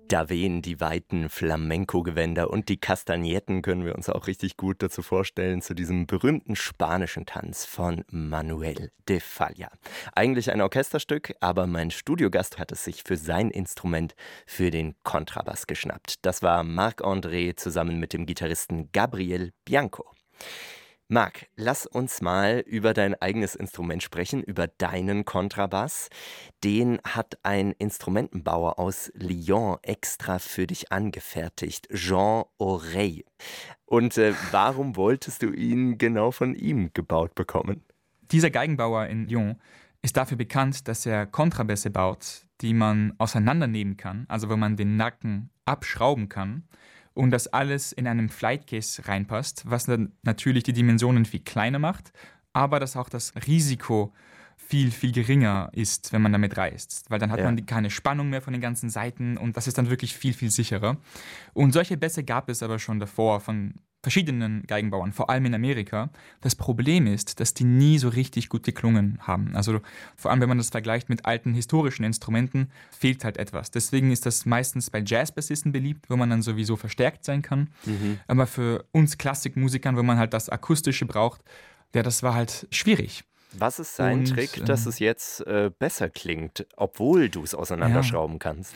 Da wehen die weiten Flamenco-Gewänder und die Kastagnetten können wir uns auch richtig gut dazu vorstellen, zu diesem berühmten spanischen Tanz von Manuel de Falla. Eigentlich ein Orchesterstück, aber mein Studiogast hat es sich für sein Instrument, für den Kontrabass geschnappt. Das war Marc-André zusammen mit dem Gitarristen Gabriel Bianco. Marc, lass uns mal über dein eigenes Instrument sprechen, über deinen Kontrabass. Den hat ein Instrumentenbauer aus Lyon extra für dich angefertigt, Jean Oreille. Und warum wolltest du ihn genau von ihm gebaut bekommen? Dieser Geigenbauer in Lyon ist dafür bekannt, dass er Kontrabässe baut, die man auseinandernehmen kann, also wo man den Nacken abschrauben kann. Und das alles in einem Flightcase reinpasst, was dann natürlich die Dimensionen viel kleiner macht, aber dass auch das Risiko viel, viel geringer ist, wenn man damit reist. Weil dann hat man keine Spannung mehr von den ganzen Seiten und das ist dann wirklich viel, viel sicherer. Und solche Bässe gab es aber schon davor von verschiedenen Geigenbauern, vor allem in Amerika. Das Problem ist, dass die nie so richtig gut geklungen haben. Also vor allem, wenn man das vergleicht mit alten historischen Instrumenten, fehlt halt etwas. Deswegen ist das meistens bei Jazzbassisten beliebt, wo man dann sowieso verstärkt sein kann. Aber für uns Klassikmusikern, wo man halt das Akustische braucht, das war halt schwierig. Was ist sein Trick, dass es jetzt besser klingt, obwohl du es auseinanderschrauben kannst?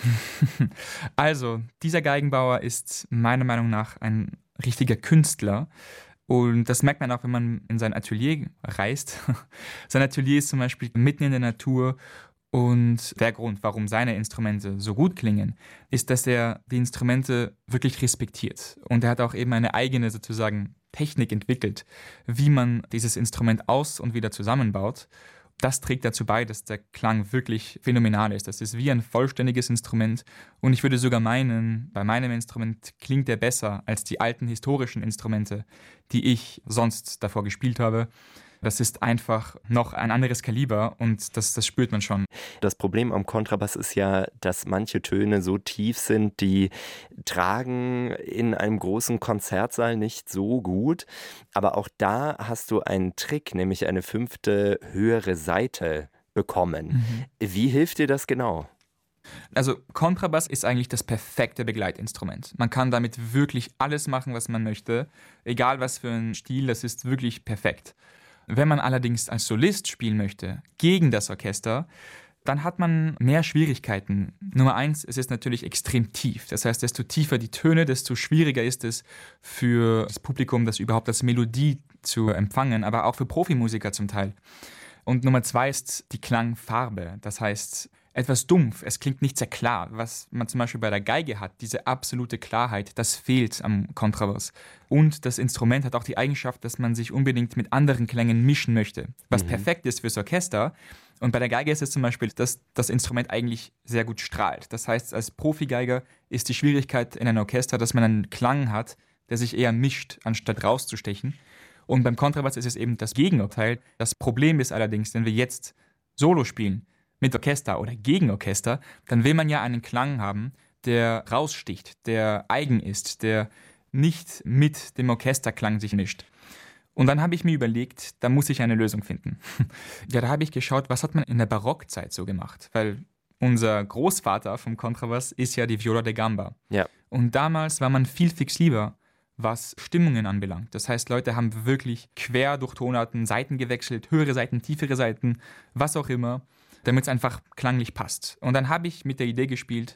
Also, dieser Geigenbauer ist meiner Meinung nach ein richtiger Künstler. Und das merkt man auch, wenn man in sein Atelier reist. Sein Atelier ist zum Beispiel mitten in der Natur. Und der Grund, warum seine Instrumente so gut klingen, ist, dass er die Instrumente wirklich respektiert. Und er hat auch eben eine eigene sozusagen Technik entwickelt, wie man dieses Instrument aus- und wieder zusammenbaut. Das trägt dazu bei, dass der Klang wirklich phänomenal ist. Das ist wie ein vollständiges Instrument. Und ich würde sogar meinen, bei meinem Instrument klingt er besser als die alten historischen Instrumente, die ich sonst davor gespielt habe. Das ist einfach noch ein anderes Kaliber und das spürt man schon. Das Problem am Kontrabass ist ja, dass manche Töne so tief sind, die tragen in einem großen Konzertsaal nicht so gut. Aber auch da hast du einen Trick, nämlich eine 5. höhere Saite bekommen. Wie hilft dir das genau? Also Kontrabass ist eigentlich das perfekte Begleitinstrument. Man kann damit wirklich alles machen, was man möchte. Egal was für ein Stil, das ist wirklich perfekt. Wenn man allerdings als Solist spielen möchte, gegen das Orchester, dann hat man mehr Schwierigkeiten. Nummer 1, es ist natürlich extrem tief. Das heißt, desto tiefer die Töne, desto schwieriger ist es für das Publikum, das überhaupt als Melodie zu empfangen, aber auch für Profimusiker zum Teil. Und Nummer 2 ist die Klangfarbe. Das heißt, etwas dumpf, es klingt nicht sehr klar. Was man zum Beispiel bei der Geige hat, diese absolute Klarheit, das fehlt am Kontrabass. Und das Instrument hat auch die Eigenschaft, dass man sich unbedingt mit anderen Klängen mischen möchte, was perfekt ist fürs Orchester. Und bei der Geige ist es zum Beispiel, dass das Instrument eigentlich sehr gut strahlt. Das heißt, als Profigeiger ist die Schwierigkeit in einem Orchester, dass man einen Klang hat, der sich eher mischt, anstatt rauszustechen. Und beim Kontrabass ist es eben das Gegenteil. Das Problem ist allerdings, wenn wir jetzt Solo spielen, mit Orchester oder gegen Orchester, dann will man ja einen Klang haben, der raussticht, der eigen ist, der nicht mit dem Orchesterklang sich mischt. Und dann habe ich mir überlegt, da muss ich eine Lösung finden. Ja, da habe ich geschaut, was hat man in der Barockzeit so gemacht? Weil unser Großvater vom Kontrabass ist ja die Viola da Gamba. Ja. Und damals war man viel flexibler, was Stimmungen anbelangt. Das heißt, Leute haben wirklich quer durch Tonarten Saiten gewechselt, höhere Saiten, tiefere Saiten, was auch immer, damit es einfach klanglich passt. Und dann habe ich mit der Idee gespielt,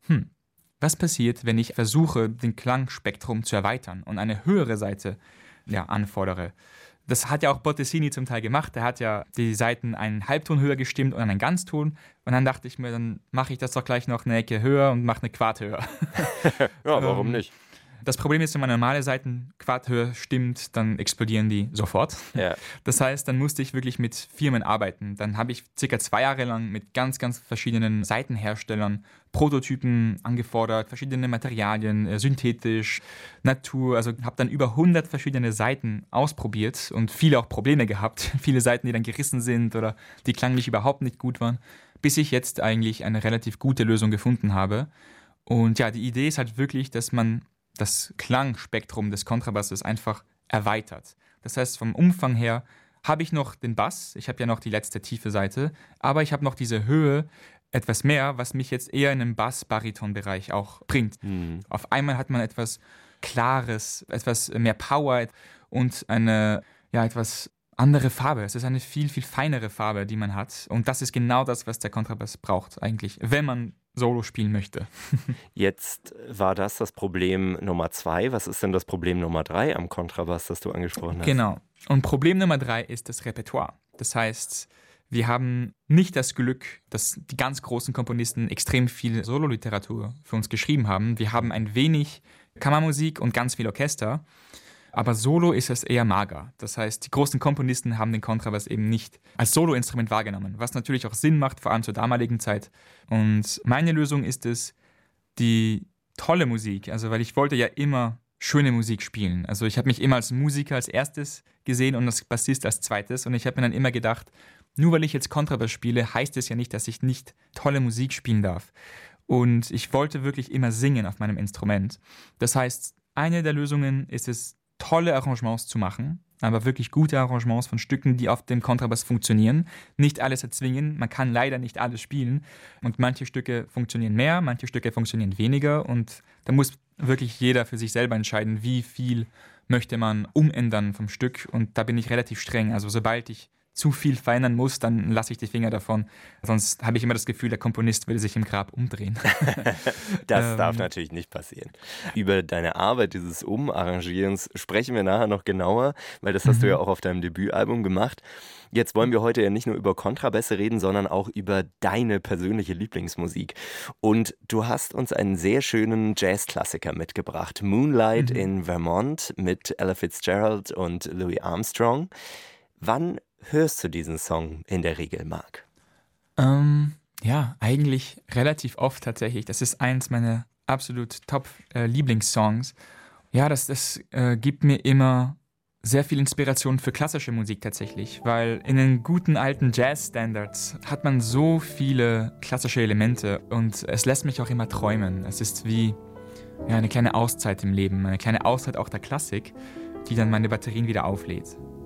was passiert, wenn ich versuche, den Klangspektrum zu erweitern und eine höhere Saite anfordere. Das hat ja auch Bottesini zum Teil gemacht. Er hat ja die Saiten einen Halbton höher gestimmt und einen Ganzton. Und dann dachte ich mir, dann mache ich das doch gleich noch eine Ecke höher und mache eine Quart höher. Ja, warum nicht? Das Problem ist, wenn man normale Saiten Quarthöhe stimmt, dann explodieren die sofort. Ja. Das heißt, dann musste ich wirklich mit Firmen arbeiten. Dann habe ich circa 2 Jahre lang mit ganz, ganz verschiedenen Saitenherstellern Prototypen angefordert, verschiedene Materialien, synthetisch, Natur. Also habe dann über 100 verschiedene Saiten ausprobiert und viele auch Probleme gehabt. Viele Saiten, die dann gerissen sind oder die klanglich überhaupt nicht gut waren, bis ich jetzt eigentlich eine relativ gute Lösung gefunden habe. Und ja, die Idee ist halt wirklich, dass man das Klangspektrum des Kontrabasses einfach erweitert. Das heißt, vom Umfang her habe ich noch den Bass, ich habe ja noch die letzte tiefe Saite, aber ich habe noch diese Höhe, etwas mehr, was mich jetzt eher in den Bass-Bariton-Bereich auch bringt. Auf einmal hat man etwas Klares, etwas mehr Power und eine etwas andere Farbe. Es ist eine viel, viel feinere Farbe, die man hat. Und das ist genau das, was der Kontrabass braucht eigentlich, wenn man Solo spielen möchte. Jetzt war das Problem Nummer 2. Was ist denn das Problem Nummer 3 am Kontrabass, das du angesprochen hast? Genau. Und Problem Nummer 3 ist das Repertoire. Das heißt, wir haben nicht das Glück, dass die ganz großen Komponisten extrem viel Sololiteratur für uns geschrieben haben. Wir haben ein wenig Kammermusik und ganz viel Orchester. Aber Solo ist es eher mager. Das heißt, die großen Komponisten haben den Kontrabass eben nicht als Soloinstrument wahrgenommen, was natürlich auch Sinn macht, vor allem zur damaligen Zeit. Und meine Lösung ist es, die tolle Musik, also weil ich wollte ja immer schöne Musik spielen. Also ich habe mich immer als Musiker als erstes gesehen und als Bassist als zweites. Und ich habe mir dann immer gedacht, nur weil ich jetzt Kontrabass spiele, heißt es ja nicht, dass ich nicht tolle Musik spielen darf. Und ich wollte wirklich immer singen auf meinem Instrument. Das heißt, eine der Lösungen ist es, tolle Arrangements zu machen, aber wirklich gute Arrangements von Stücken, die auf dem Kontrabass funktionieren. Nicht alles erzwingen, man kann leider nicht alles spielen und manche Stücke funktionieren mehr, manche Stücke funktionieren weniger und da muss wirklich jeder für sich selber entscheiden, wie viel möchte man umändern vom Stück und da bin ich relativ streng. Also sobald ich zu viel verändern muss, dann lasse ich die Finger davon. Sonst habe ich immer das Gefühl, der Komponist würde sich im Grab umdrehen. Das darf natürlich nicht passieren. Über deine Arbeit dieses Umarrangierens sprechen wir nachher noch genauer, weil das hast du ja auch auf deinem Debütalbum gemacht. Jetzt wollen wir heute ja nicht nur über Kontrabässe reden, sondern auch über deine persönliche Lieblingsmusik. Und du hast uns einen sehr schönen Jazzklassiker mitgebracht. Moonlight in Vermont mit Ella Fitzgerald und Louis Armstrong. Wann hörst du diesen Song in der Regel, Marc? Eigentlich relativ oft tatsächlich. Das ist eins meiner absolut Top-Lieblingssongs. Das gibt mir immer sehr viel Inspiration für klassische Musik tatsächlich, weil in den guten alten Jazz-Standards hat man so viele klassische Elemente und es lässt mich auch immer träumen. Es ist wie eine kleine Auszeit im Leben, eine kleine Auszeit auch der Klassik, die dann meine Batterien wieder auflädt.